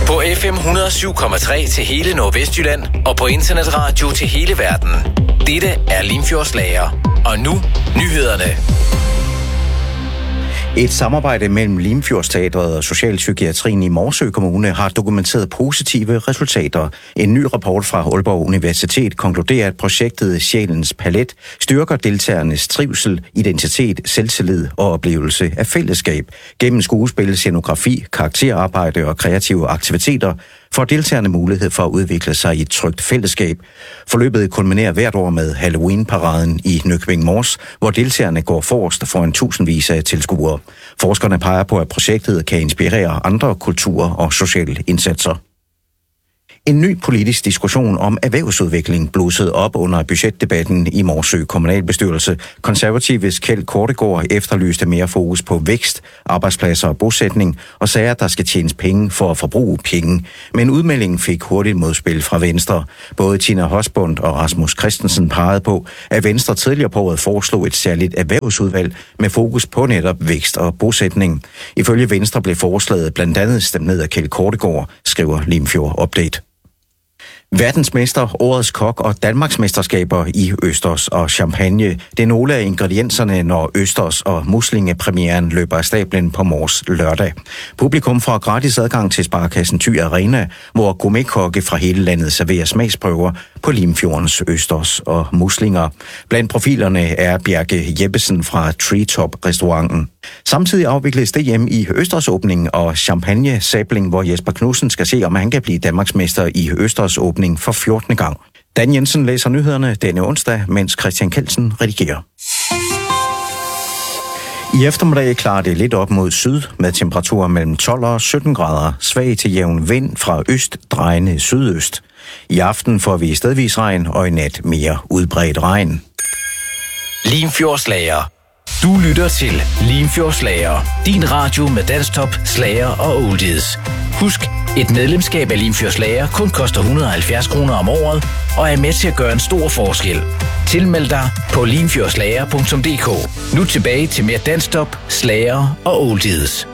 På FM 107,3 til hele Nordvestjylland og på internetradio til hele verden. Dette er Limfjordslager. Og nu nyhederne. Et samarbejde mellem Limfjordsteatret og Socialpsykiatrien i Morsø Kommune har dokumenteret positive resultater. En ny rapport fra Aalborg Universitet konkluderer, at projektet Sjælens Palet styrker deltagernes trivsel, identitet, selvtillid og oplevelse af fællesskab. Gennem skuespil, scenografi, karakterarbejde og kreative aktiviteter får deltagerne mulighed for at udvikle sig i et trygt fællesskab. Forløbet kulminerer hvert år med Halloween-paraden i Nykøbing Mors, hvor deltagerne går forrest foran tusindvis af tilskuere. Forskerne peger på, at projektet kan inspirere andre kulturer og sociale indsatser. En ny politisk diskussion om erhvervsudvikling blussede op under budgetdebatten i Morsø kommunalbestyrelse. Konservatives Kjeld Kortegaard efterlyste mere fokus på vækst, arbejdspladser og bosætning, og sagde, at der skal tjenes penge for at forbruge penge. Men udmeldingen fik hurtigt modspil fra Venstre. Både Tina Hosbund og Rasmus Christensen pegede på, at Venstre tidligere på året foreslog et særligt erhvervsudvalg med fokus på netop vækst og bosætning. Ifølge Venstre blev forslaget blandt andet stemt ned af Kjeld Kortegaard, skriver Limfjord Update. Verdensmester, årets kok og Danmarksmesterskaber i østers og champagne. Det er nogle af ingredienserne, når østers og muslingepremieren løber af stablen på Mors lørdag. Publikum får gratis adgang til Sparekassen Thy Arena, hvor gourmetkokke fra hele landet serverer smagsprøver på Limfjordens østers og muslinger. Blandt profilerne er Bjerke Jeppesen fra Treetop-restauranten. Samtidig afvikles DM i østersåbning og champagne-sabling, hvor Jesper Knudsen skal se, om han kan blive Danmarksmester i østersåbning for 14. gang. Dan Jensen læser nyhederne denne onsdag, mens Christian Kelsen redigerer. I eftermiddag klarer det lidt op mod syd med temperaturer mellem 12 og 17 grader. Svag til jævn vind fra øst, drejende sydøst. I aften får vi stedvis regn og i nat mere udbredt regn. Limfjordslager. Du lytter til Limfjordslager. Din radio med dansktop, slager og oldies. Husk, et medlemskab af Limfjordslager kun koster 170 kroner om året og er med til at gøre en stor forskel. Tilmeld dig på limfjordslager.dk. Nu tilbage til mere dansktop, slager og oldies.